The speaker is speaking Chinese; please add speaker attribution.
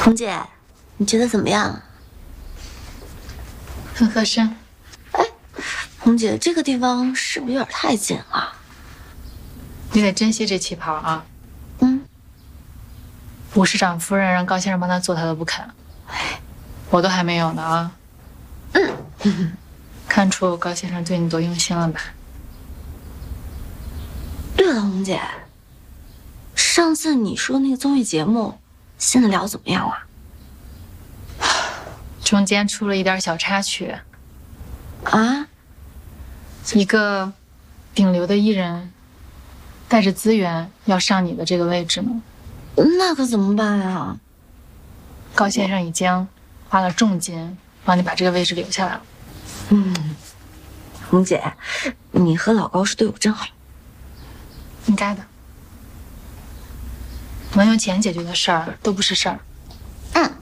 Speaker 1: 红姐，你觉得怎么样？
Speaker 2: 很合身。
Speaker 1: 哎，红姐，这个地方是不是有点太紧了？
Speaker 2: 你得珍惜这旗袍啊。吴市长夫人让高先生帮他做，他都不肯。我都还没有呢啊。看出高先生对你多用心了吧？
Speaker 1: 对了，红姐，上次你说那个综艺节目，现在聊得怎么样了？
Speaker 2: 中间出了一点小插曲。
Speaker 1: 啊？
Speaker 2: 一个顶流的艺人带着资源要上你的这个位置呢。
Speaker 1: 那可怎么办呀？
Speaker 2: 高先生已经花了重金帮你把这个位置留下来了。
Speaker 1: 红姐，你和老高是对我真好。
Speaker 2: 应该的。能用钱解决的事儿都不是事儿。